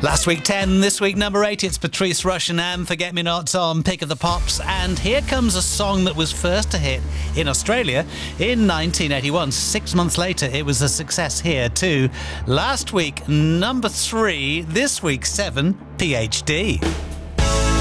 Last week 10, this week number 8, it's Patrice Rushen and Forget Me Not on Pick of the Pops. And here comes a song that was first to hit in Australia in 1981. 6 months later, it was a success here too. Last week, number 3, this week 7, PhD.